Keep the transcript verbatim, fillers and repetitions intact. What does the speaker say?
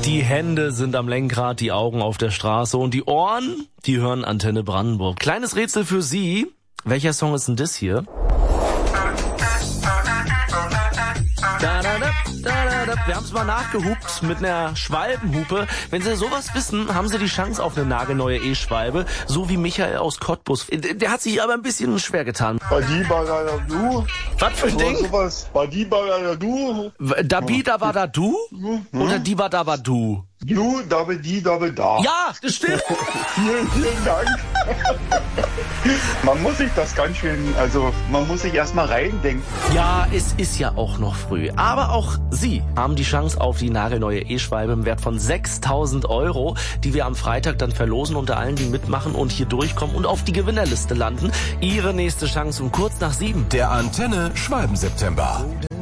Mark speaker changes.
Speaker 1: Die Hände sind am Lenkrad, die Augen auf der Straße und die Ohren, die hören Antenne Brandenburg. Kleines Rätsel für Sie. Welcher Song ist denn das hier? Da, da, da, da, da. Wir haben es mal nachgehupt mit einer Schwalbenhupe. Wenn Sie sowas wissen, haben Sie die Chance auf eine nagelneue E-Schwalbe, so wie Michael aus Cottbus. Der hat sich aber ein bisschen schwer getan.
Speaker 2: Badi Badadu.
Speaker 1: Was für ein Ding?
Speaker 2: Sowas. Badi Badadu.
Speaker 1: Dabi da war da du? Oder die war da war du?
Speaker 2: Du, dabe die, dabe da.
Speaker 1: Ja, das stimmt.
Speaker 2: Vielen, vielen Dank. Man muss sich das ganz schön, also man muss sich erstmal reindenken.
Speaker 1: Ja, es ist ja auch noch früh. Aber auch Sie haben die Chance auf die nagelneue E-Schwalbe im Wert von sechstausend Euro, die wir am Freitag dann verlosen unter allen, die mitmachen und hier durchkommen und auf die Gewinnerliste landen. Ihre nächste Chance um kurz nach sieben.
Speaker 3: Der Antenne Schwalben-September.